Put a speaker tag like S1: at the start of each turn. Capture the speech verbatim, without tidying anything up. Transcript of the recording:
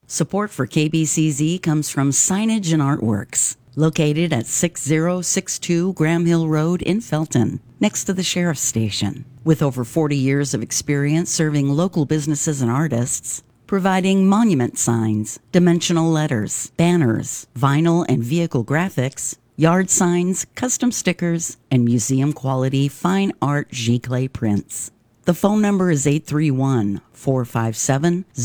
S1: Support for K B C Z comes from Signage and Artworks, located at six oh six two Graham Hill Road in Felton, next to the Sheriff's Station. With over forty years of experience serving local businesses and artists, providing monument signs, dimensional letters, banners, vinyl and vehicle graphics, yard signs, custom stickers, and museum-quality fine art giclée prints. The phone number is eight three one, four five seven,